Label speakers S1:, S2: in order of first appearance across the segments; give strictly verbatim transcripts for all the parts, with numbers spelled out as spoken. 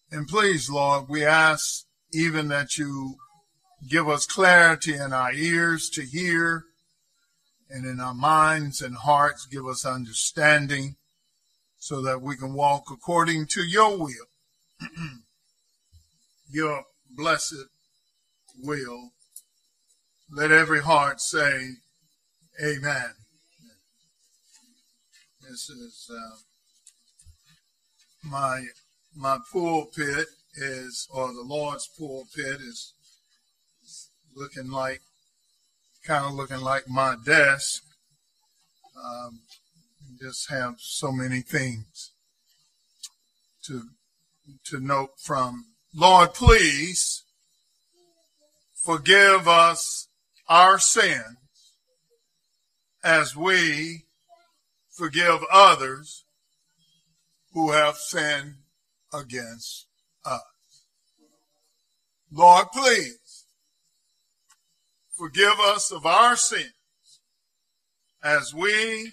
S1: And please, Lord, we ask even that you give us clarity in our ears to hear and in our minds and hearts, give us understanding so that we can walk according to your will, your blessed will. Let every heart say, amen. This is uh, my my pulpit is, or the Lord's pulpit is looking like, kind of looking like my desk. Um, just have so many things to to note from. Lord, please forgive us our sins as we forgive others who have sinned against us. Lord, please forgive us of our sins as we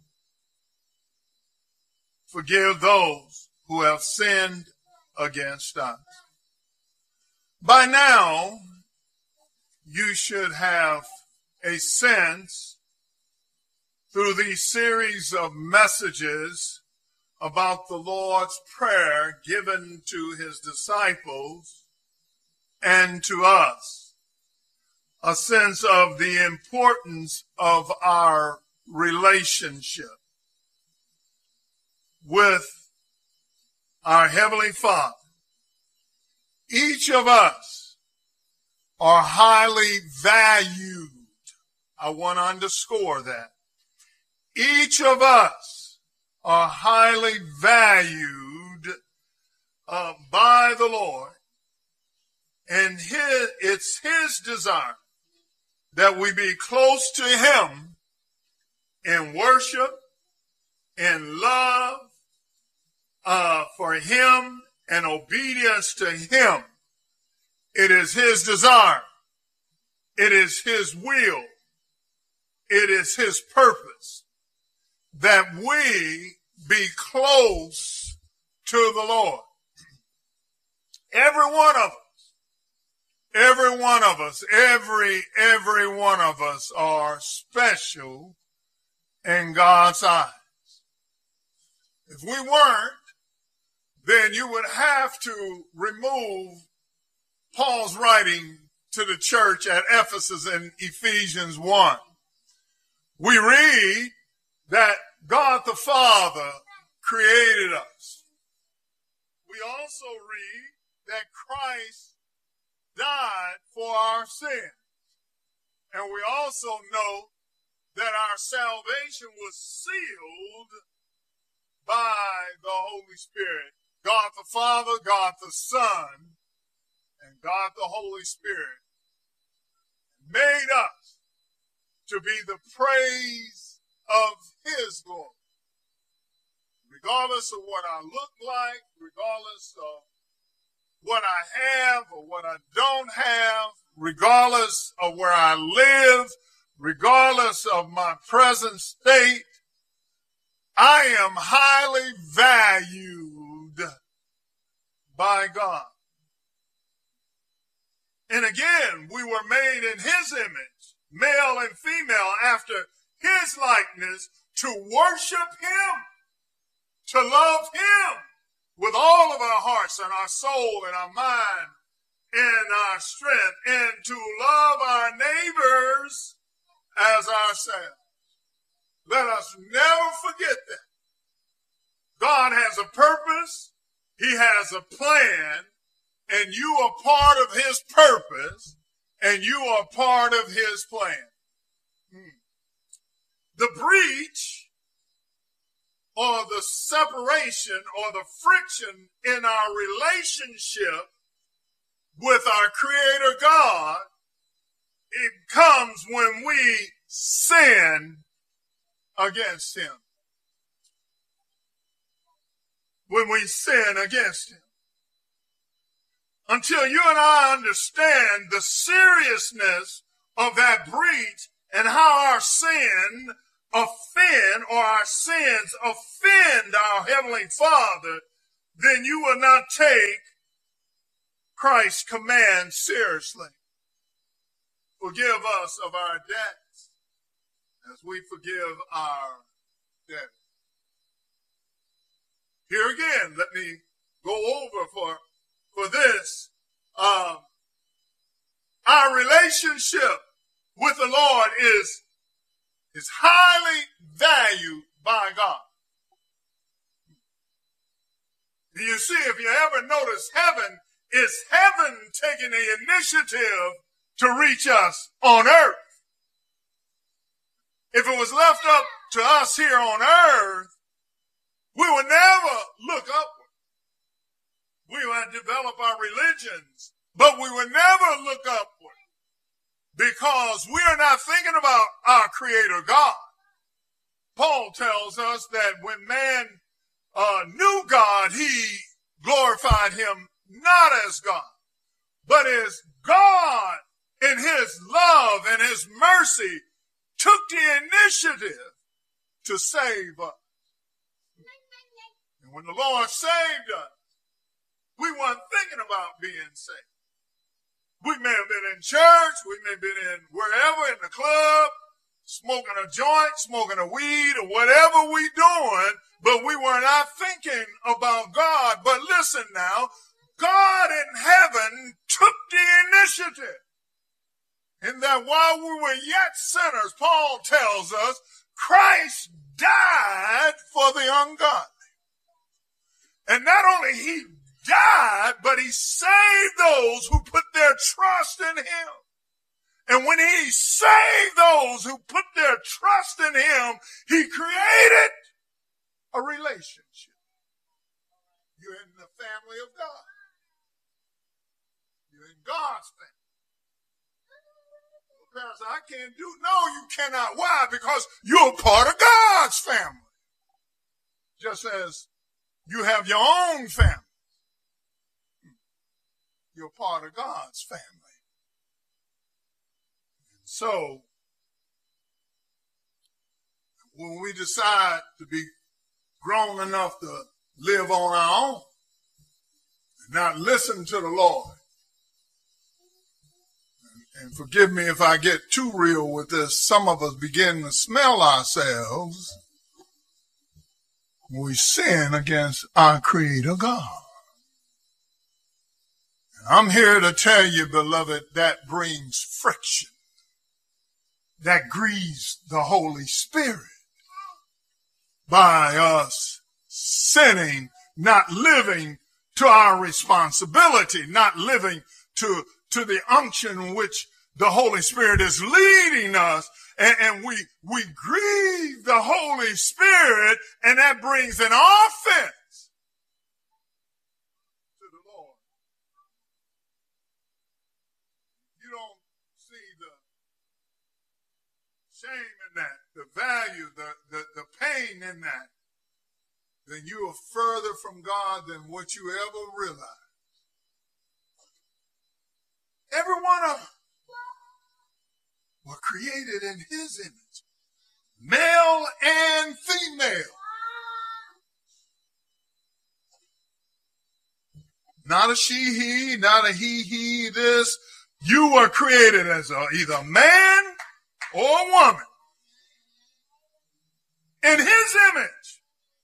S1: forgive those who have sinned against us. By now, you should have a sense through these series of messages about the Lord's Prayer given to his disciples and to us, a sense of the importance of our relationship with our Heavenly Father. Each of us are highly valued. I want to underscore that. Each of us are highly valued uh, by the Lord, and his, it's his desire that we be close to him in worship, in love uh, for him, and obedience to him. It is his desire. It is his will. It is his purpose that we be close to the Lord. Every one of us, every one of us, every, every one of us are special in God's eyes. If we weren't, then you would have to remove Paul's writing to the church at Ephesus in Ephesians one. We read that God the Father created us. We also read that Christ died for our sins. And we also know that our salvation was sealed by the Holy Spirit. God the Father, God the Son, and God the Holy Spirit made us to be the praise of his glory. Regardless of what I look like, regardless of what I have or what I don't have, regardless of where I live, regardless of my present state, I am highly valued by God. And again, we were made in his image, male and female, after his likeness, to worship him, to love him with all of our hearts and our soul and our mind and our strength, and to love our neighbors as ourselves. Let us never forget that. God has a purpose, he has a plan, and you are part of his purpose, and you are part of his plan. Hmm. The breach or the separation or the friction in our relationship with our Creator God, it comes when we sin against him. When we sin against him. Until you and I understand the seriousness of that breach and how our sin offend, or our sins offend our Heavenly Father, then you will not take Christ's command seriously. Forgive us of our debts as we forgive our debtors. Here again, let me go over for, for this. Um, our relationship with the Lord is, is highly valued by God. You see, if you ever notice heaven, it's heaven taking the initiative to reach us on earth. If it was left up to us here on earth, we would never look upward. We would develop our religions, but we would never look upward because we are not thinking about our Creator God. Paul tells us that when man uh, knew God, he glorified him not as God, but as God in his love and his mercy took the initiative to save us. And when the Lord saved us, we weren't thinking about being saved. We may have been in church, we may have been in wherever, in the club, smoking a joint, smoking a weed, or whatever we doing, but we were not thinking about God. But listen now, God in heaven took the initiative. And that while we were yet sinners, Paul tells us, Christ died for the ungodly. And not only he died, but he saved those who put their trust in him. And when he saved those who put their trust in him, he created a relationship. You're in the family of God. You're in God's family. Parents, I can't do, no, you cannot. Why? Because you're part of God's family. Just as you have your own family. You're part of God's family. So, when we decide to be grown enough to live on our own, and not listen to the Lord, and forgive me if I get too real with this, some of us begin to smell ourselves when we sin against our Creator God. And I'm here to tell you, beloved, that brings friction. That grieves the Holy Spirit by us sinning, not living to our responsibility, not living to, to the unction which the Holy Spirit is leading us. And, and we, we grieve the Holy Spirit, and that brings an offense to the Lord. You don't see the shame in that, the value, the, the, the pain in that, then you are further from God than what you ever realized. Every one of them were created in his image, male and female. Not a she, he, not a he, he, this. You were created as a, either a man or a woman in his image.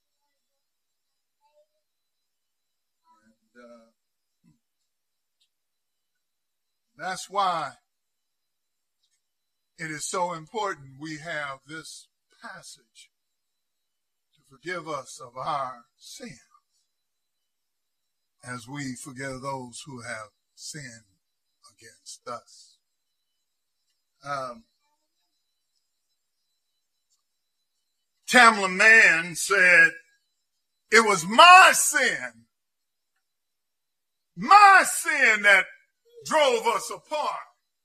S1: And, uh, that's why it is so important we have this passage to forgive us of our sins as we forgive those who have sinned against us. Um, Tamla Mann said, it was my sin, my sin that drove us apart.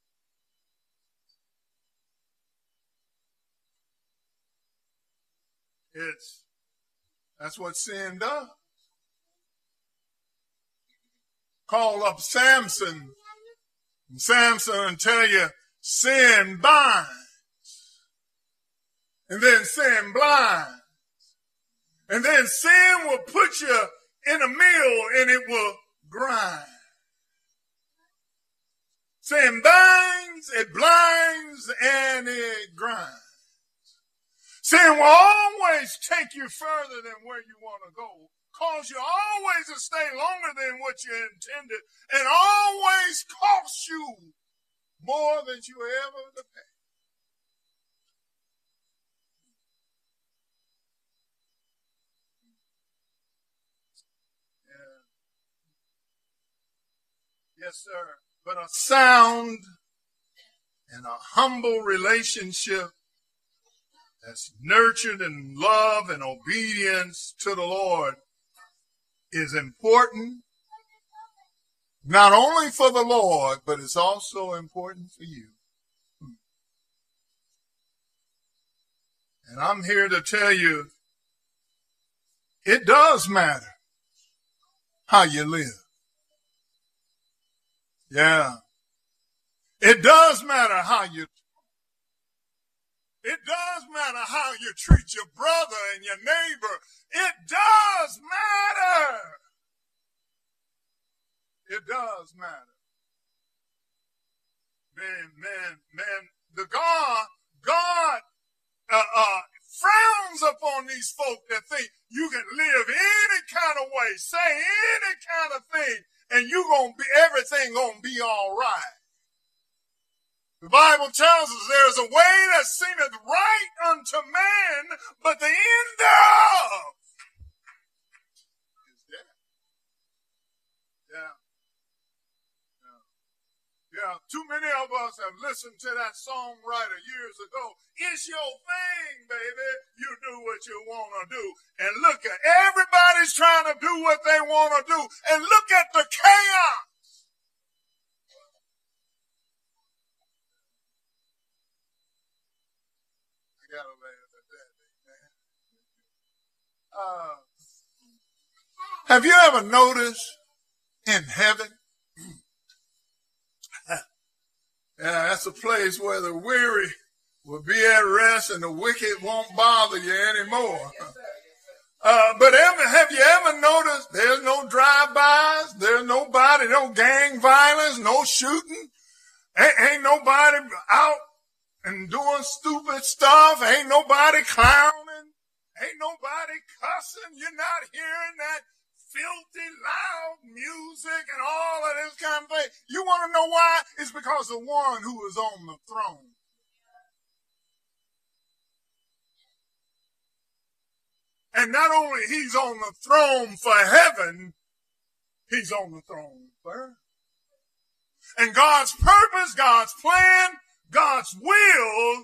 S1: It's, that's what sin does. Call up Samson, and Samson will tell you, sin binds. And then sin blinds. And then sin will put you in a mill and it will grind. Sin binds, it blinds, and it grinds. Sin will always take you further than where you want to go, cause you always to stay longer than what you intended, and always cost you more than you ever to pay. Yeah. Yes, sir. But a sound and a humble relationship that's nurtured in love and obedience to the Lord is important, not only for the Lord, but it's also important for you. And I'm here to tell you, it does matter how you live. Yeah. It does matter how you It does matter how you treat your brother and your neighbor. It does matter. It does matter. Man, man, man, the God, God uh, uh, frowns upon these folk that think you can live any kind of way, say any kind of thing, and you gonna be, everything gonna be all right. The Bible tells us there's a way that seemeth right unto man, but the end thereof is death. Yeah. Yeah. Yeah. Too many of us have listened to that songwriter years ago. It's your thing, baby. You do what you want to do. And look at everybody's trying to do what they want to do. And look at the chaos. Gotta laugh at that, man. Uh, have you ever noticed in heaven? Yeah, that's a place where the weary will be at rest and the wicked won't bother you anymore. Uh, but ever, have you ever noticed there's no drive-bys, there's nobody, no gang violence, no shooting, ain't, ain't nobody out and doing stupid stuff. Ain't nobody clowning. Ain't nobody cussing. You're not hearing that filthy loud music and all of this kind of thing. You want to know why? It's because the one who is on the throne. And not only he's on the throne for heaven, he's on the throne for earth. And God's purpose, God's plan, God's will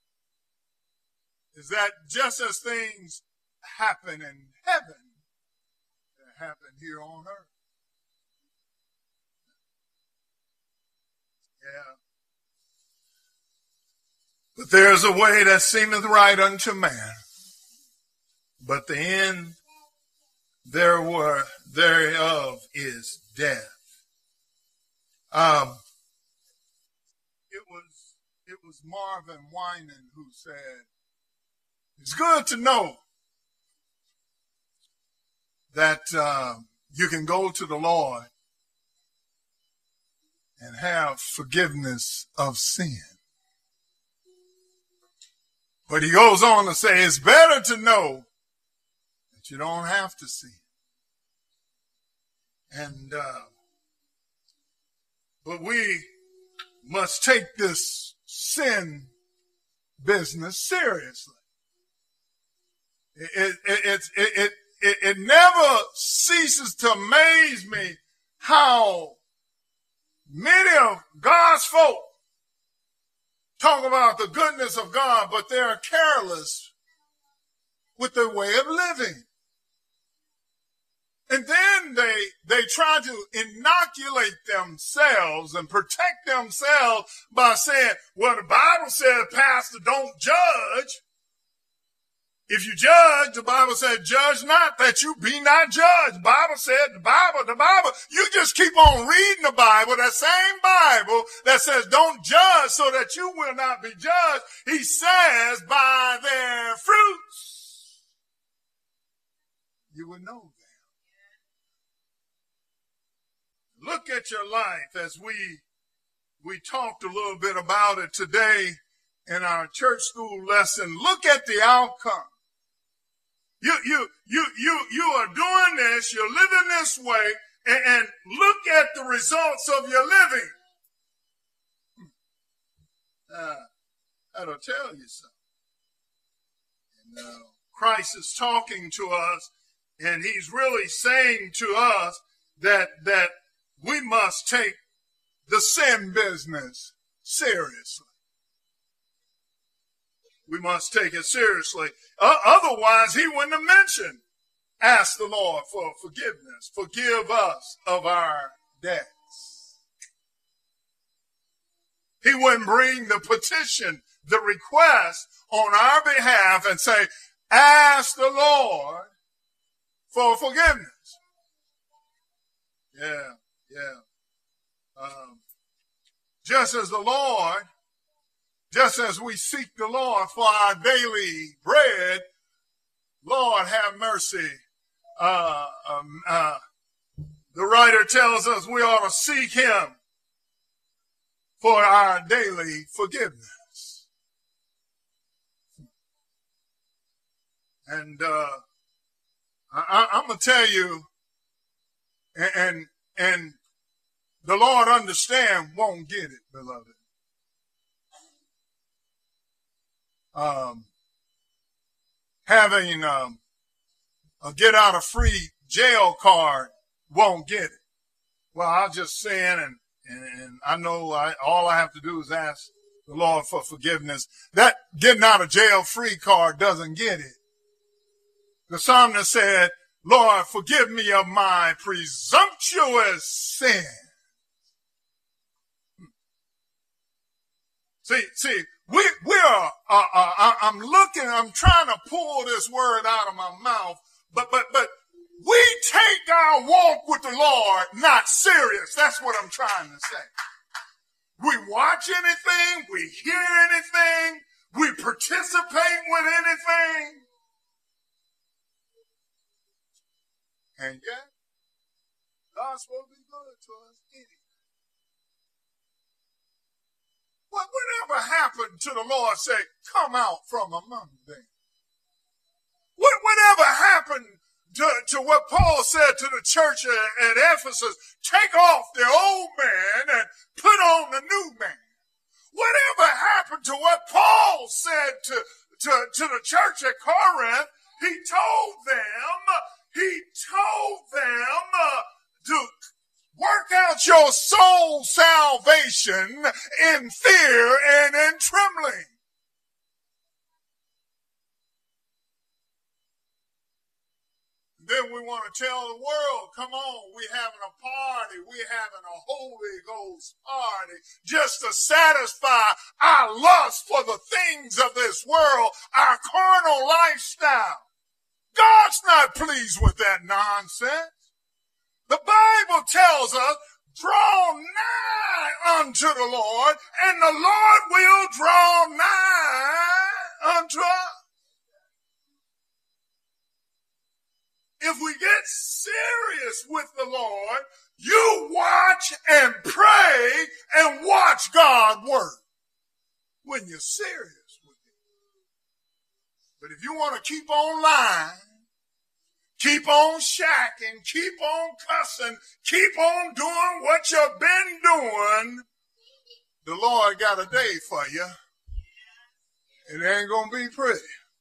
S1: is that just as things happen in heaven, they happen here on earth. Yeah. But there's a way that seemeth right unto man, but the end thereof is death. Um, it was It was Marvin Winans who said, it's good to know that uh, you can go to the Lord and have forgiveness of sin. But he goes on to say, it's better to know that you don't have to sin. And, uh, but we must take this sin business seriously. It, it, it, it, it, it never ceases to amaze me how many of God's folk talk about the goodness of God, but they're careless with their way of living. And then they, they try to inoculate themselves and protect themselves by saying, well, the Bible says, Pastor, don't judge. If you judge, the Bible said, judge not that you be not judged. The Bible said, the Bible, the Bible, you just keep on reading the Bible, that same Bible that says don't judge so that you will not be judged. He says, by their fruits, you will know them. Look at your life as we we talked a little bit about it today in our church school lesson. Look at the outcome. You, you, you, you, you are doing this, you're living this way, and, and look at the results of your living. Uh, that'll tell you something. And, uh, Christ is talking to us, and he's really saying to us that, that we must take the sin business seriously. We must take it seriously. Uh, otherwise, he wouldn't have mentioned, ask the Lord for forgiveness. Forgive us of our debts. He wouldn't bring the petition, the request on our behalf and say, ask the Lord for forgiveness. Yeah, yeah. Um, just as the Lord Just as we seek the Lord for our daily bread, Lord, have mercy. Uh, um, uh, the writer tells us we ought to seek him for our daily forgiveness. And uh, I, I'm going to tell you, and, and, and the Lord understand won't get it, beloved. Um, having um, a get out of free jail card won't get it. Well, I'll just sin, and, and, and I know I, all I have to do is ask the Lord for forgiveness. That getting out of jail free card doesn't get it. The psalmist said, Lord, forgive me of my presumptuous sin. See, see, we, we are, uh, uh, I'm looking, I'm trying to pull this word out of my mouth, but, but, but we take our walk with the Lord not serious. That's what I'm trying to say. We watch anything, we hear anything, we participate with anything. And yet, God's supposed to be good to us anyway. What, whatever happened to the Lord say, come out from among them? What, whatever happened to, to what Paul said to the church at, at Ephesus, take off the old man and put on the new man? Whatever happened to what Paul said to, to, to the church at Corinth? He told them, he told them uh, to work out your soul salvation in fear and in trembling. Then we want to tell the world, come on, we're having a party, we're having a Holy Ghost party, just to satisfy our lust for the things of this world, our carnal lifestyle. God's not pleased with that nonsense. The Bible tells us, draw nigh unto the Lord, and the Lord will draw nigh unto us. If we get serious with the Lord, you watch and pray and watch God work when you're serious with Him. But if you want to keep on lying, keep on shacking, keep on cussing, keep on doing what you've been doing, the Lord got a day for you. It ain't going to be pretty.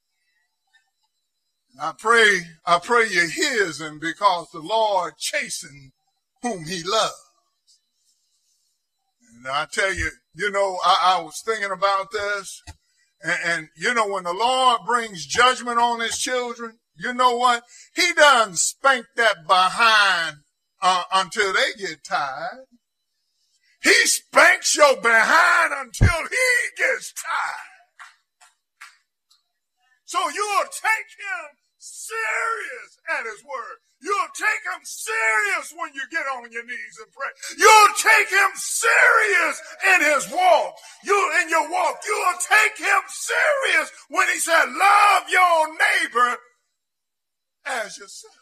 S1: I pray, I pray you hears him, because the Lord chastens whom he loves. And I tell you, you know, I, I was thinking about this, and, and you know, when the Lord brings judgment on his children, you know what? He doesn't spank that behind uh, until they get tired. He spanks your behind until he gets tired. So you'll take him serious at his word. You'll take him serious when you get on your knees and pray. You'll take him serious in his walk. You in your walk. You'll take him serious when he said, love your neighbor as yourself.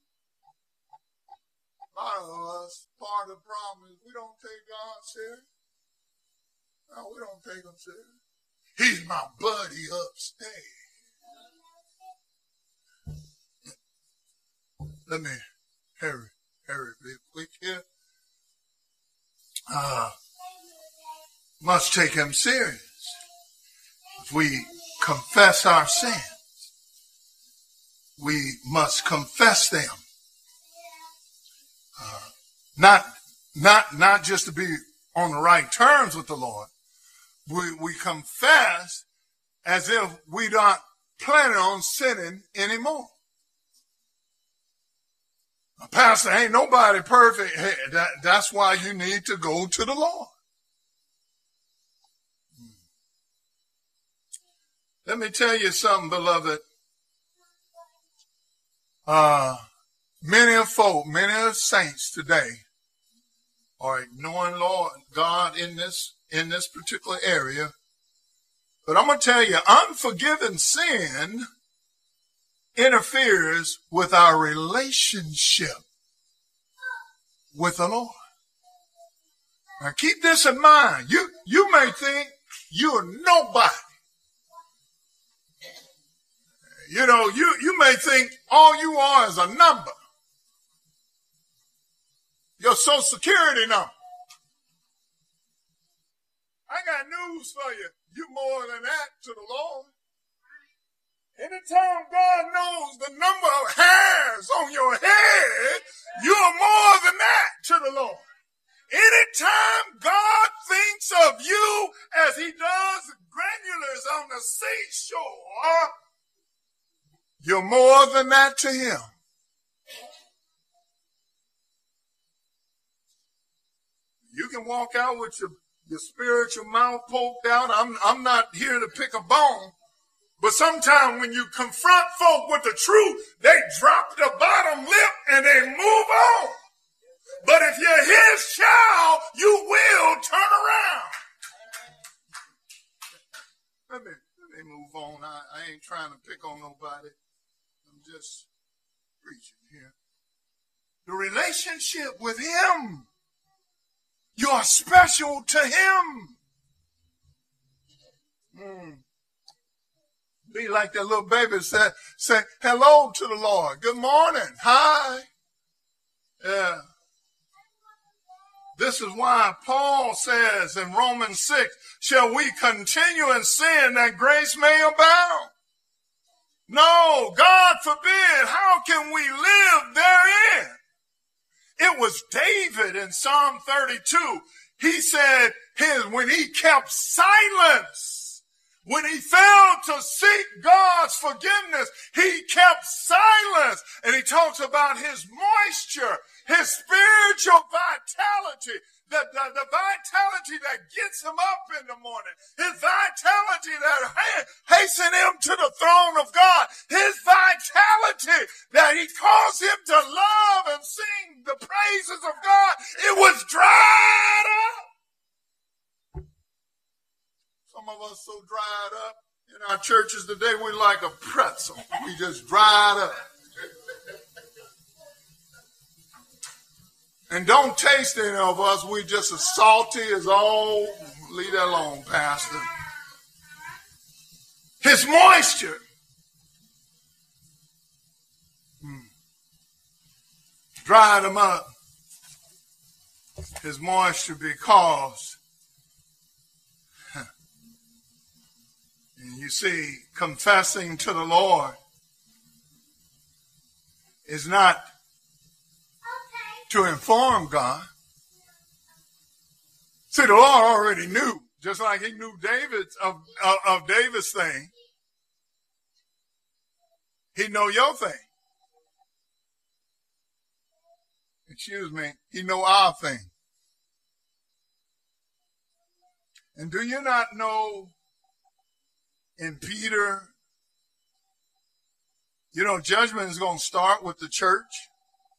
S1: A lot of us, part of the problem is we don't take God serious. No, we don't take him serious. He's my buddy upstairs. Let me hurry, hurry real quick here. Uh, must take him serious. If we confess our sins, we must confess them. Uh, not, not, not just to be on the right terms with the Lord. We, we confess as if we don't plan on sinning anymore. Pastor, ain't nobody perfect. Hey, that, that's why you need to go to the Lord. Let me tell you something, beloved. Uh, many of folk, many of saints today are ignoring Lord God in this, in this particular area. But I'm going to tell you, unforgiven sin interferes with our relationship with the Lord. Now keep this in mind. You, you may think you're nobody. You know, you, you may think all you are is a number. Your social security number. I got news for you. You're more than that to the Lord. Anytime God knows the number of hairs on your head, you're more than that to the Lord. Anytime God thinks of you as he does granulars on the seashore, you're more than that to him. You can walk out with your, your spiritual mouth poked out. I'm, I'm not here to pick a bone. But sometimes when you confront folk with the truth, they drop the bottom lip and they move on. But if you're his child, you will turn around. Let me, let me move on. I, I ain't trying to pick on nobody. I'm just preaching here. The relationship with him. You're special to him. Mm. Be like that little baby said, say hello to the Lord. Good morning. Hi. Yeah. This is why Paul says in Romans six, shall we continue in sin that grace may abound? No, God forbid. How can we live therein? It was David in Psalm thirty-two. He said his, when he kept silence, when he failed to seek God's forgiveness, he kept silence. And he talks about his moisture, his spiritual vitality, the, the, the vitality that gets him up in the morning, his vitality that hastens him to the throne of God, his vitality that he caused him to love and sing the praises of God. It was dried up. Some of us so dried up in our churches today, we're like a pretzel. We just dried up. And don't taste any of us. We just as salty as all. Leave that alone, Pastor. His moisture. Hmm. Dried him up. His moisture because. And you see, confessing to the Lord is not to inform God. See, the Lord already knew, just like he knew David's of, of, of David's thing. He know your thing. Excuse me. He know our thing. And do you not know in Peter, you know, judgment is going to start with the church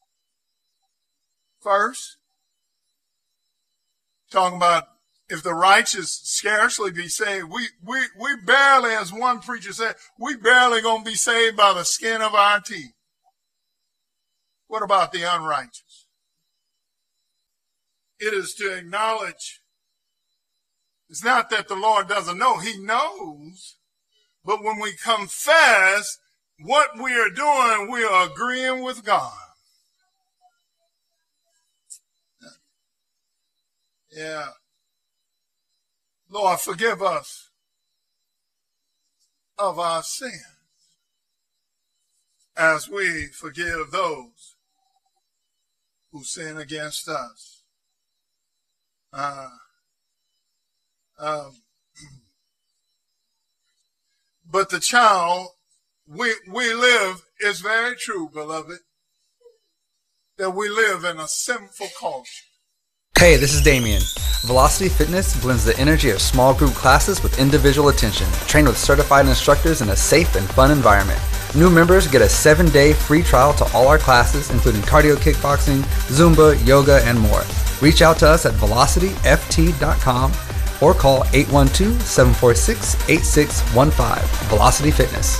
S1: first. Talking about if the righteous scarcely be saved, we, we, we barely, as one preacher said, we barely going to be saved by the skin of our teeth. What about the unrighteous? It is to acknowledge It's not that the Lord doesn't know. He knows. But when we confess what we are doing, we are agreeing with God. Yeah. Lord, forgive us of our sins as we forgive those who sin against us. Uh, um, but the child we, we live is very true, beloved, that we live in a sinful culture.
S2: Hey, this is Damien. Velocity Fitness blends the energy of small group classes with individual attention, trained with certified instructors in a safe and fun environment. New members get a seven-day free trial to all our classes, including cardio kickboxing, Zumba, yoga, and more. Reach out to us at velocity f t dot com or call eight one two, seven four six, eight six one five. Velocity Fitness.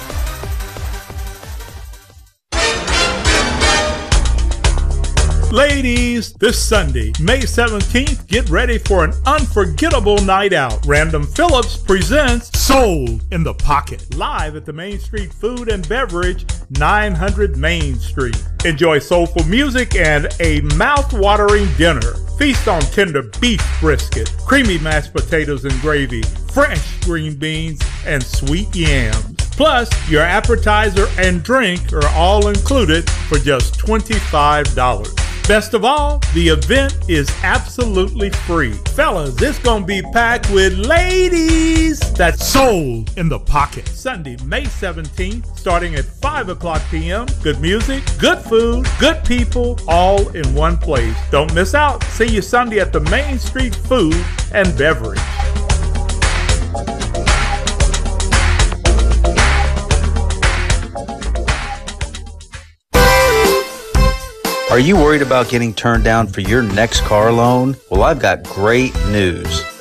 S3: Ladies, this Sunday, May seventeenth, get ready for an unforgettable night out. Random Phillips presents Soul in the Pocket, live at the Main Street Food and Beverage, nine hundred Main Street. Enjoy soulful music and a mouth-watering dinner. Feast on tender beef brisket, creamy mashed potatoes and gravy, fresh green beans, and sweet yams. Plus, your appetizer and drink are all included for just twenty-five dollars. Best of all, the event is absolutely free. Fellas, it's gonna be packed with ladies. That's Soul in the Pocket. Sunday, May seventeenth, starting at five o'clock p.m. Good music, good food, good people, all in one place. Don't miss out. See you Sunday at the Main Street Food and Beverage.
S4: Are you worried about getting turned down for your next car loan? Well, I've got great news.